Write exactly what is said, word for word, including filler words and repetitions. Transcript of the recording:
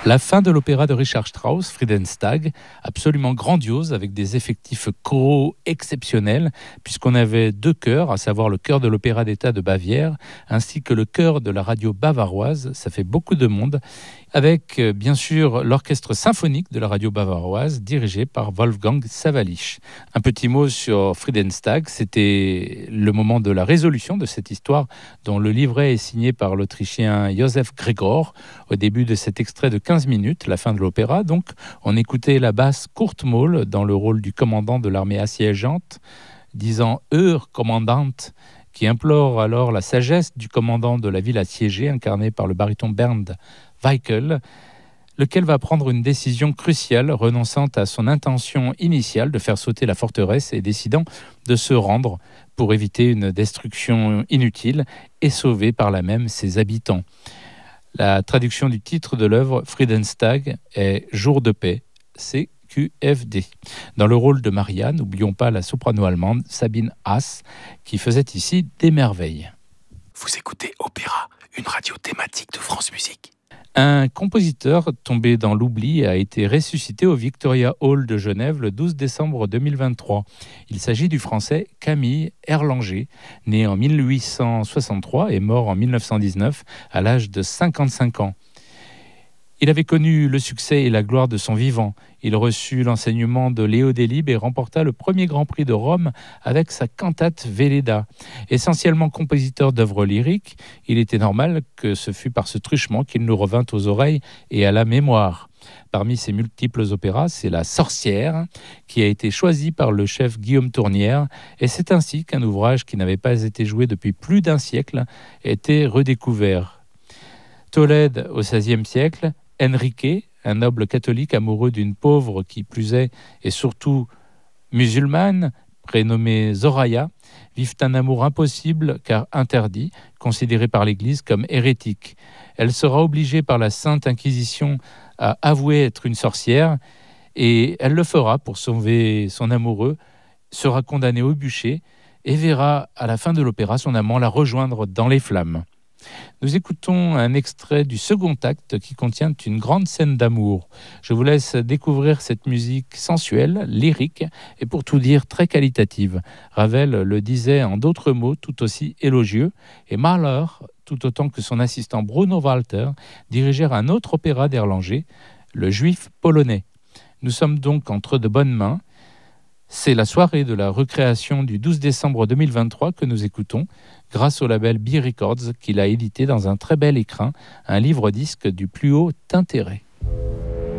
La fin de l'opéra de Richard Strauss, Friedenstag, absolument grandiose, avec des effectifs choraux exceptionnels, puisqu'on avait deux chœurs, à savoir le chœur de l'Opéra d'État de Bavière, ainsi que le chœur de la radio bavaroise. Ça fait beaucoup de monde, avec euh, bien sûr l'orchestre symphonique de la radio bavaroise, dirigé par Wolfgang Sawallisch. Un petit mot sur Friedenstag, c'était le moment de la résolution de cette histoire, dont le livret est signé par l'Autrichien Josef Gregor. Au début de cet extrait de quinze minutes, la fin de l'opéra, donc, on écoutait la basse Kurt Moll dans le rôle du commandant de l'armée assiégeante, disant « Heure, commandante », qui implore alors la sagesse du commandant de la ville assiégée, incarné par le baryton Bernd Weichel, lequel va prendre une décision cruciale, renonçant à son intention initiale de faire sauter la forteresse et décidant de se rendre pour éviter une destruction inutile et sauver par là même ses habitants. La traduction du titre de l'œuvre Friedenstag est Jour de paix, C Q F D. Dans le rôle de Maria, n'oublions pas la soprano allemande Sabine Haas, qui faisait ici des merveilles. Vous écoutez Opéra, une radio thématique de France Musique. Un compositeur tombé dans l'oubli a été ressuscité au Victoria Hall de Genève le douze décembre deux mille vingt-trois. Il s'agit du français Camille Erlanger, né en mille huit cent soixante-trois et mort en mille neuf cent dix-neuf à l'âge de cinquante-cinq ans. Il avait connu le succès et la gloire de son vivant. Il reçut l'enseignement de Léo Delibes et remporta le premier Grand Prix de Rome avec sa cantate Velleda. Essentiellement compositeur d'œuvres lyriques, il était normal que ce fût par ce truchement qu'il nous revint aux oreilles et à la mémoire. Parmi ses multiples opéras, c'est La Sorcière qui a été choisie par le chef Guillaume Tournière, et c'est ainsi qu'un ouvrage qui n'avait pas été joué depuis plus d'un siècle était redécouvert. Tolède au seizième siècle, Enrique, un noble catholique amoureux d'une pauvre qui plus est et surtout musulmane, prénommée Zoraya, vivent un amour impossible car interdit, considéré par l'Église comme hérétique. Elle sera obligée par la Sainte Inquisition à avouer être une sorcière et elle le fera pour sauver son amoureux, sera condamnée au bûcher et verra à la fin de l'opéra son amant la rejoindre dans les flammes. Nous écoutons un extrait du second acte qui contient une grande scène d'amour. Je vous laisse découvrir cette musique sensuelle, lyrique et pour tout dire très qualitative. Ravel le disait en d'autres mots tout aussi élogieux et Mahler, tout autant que son assistant Bruno Walter, dirigèrent un autre opéra d'Erlanger, Le Juif polonais. Nous sommes donc entre de bonnes mains. C'est la soirée de la recréation du douze décembre deux mille vingt-trois que nous écoutons, grâce au label B Records qu'il a édité dans un très bel écrin, un livre-disque du plus haut intérêt.